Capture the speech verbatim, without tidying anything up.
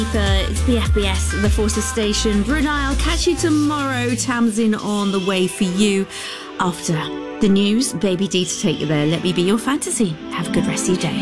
It's the F B S, the Forces Station. Brunei, I'll catch you tomorrow. Tamsin on the way for you after the news. Baby D to take you there. Let me be your fantasy. Have a good rest of your day.